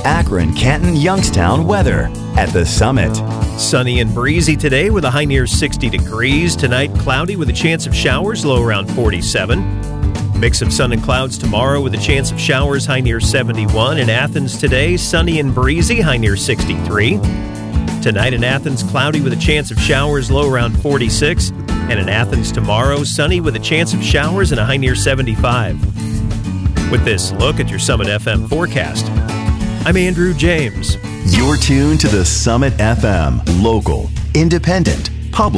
Akron, Canton, Youngstown weather at the Summit. Sunny and breezy today with a high near 60 degrees. Tonight, cloudy with a chance of showers, low around 47. Mix of sun and clouds tomorrow with a chance of showers, high near 71. In Athens today, sunny and breezy, high near 63. Tonight in Athens, cloudy with a chance of showers, low around 46. And in Athens tomorrow, sunny with a chance of showers and a high near 75. With this look at your Summit FM forecast, I'm Andrew James. You're tuned to the Summit FM, local, independent,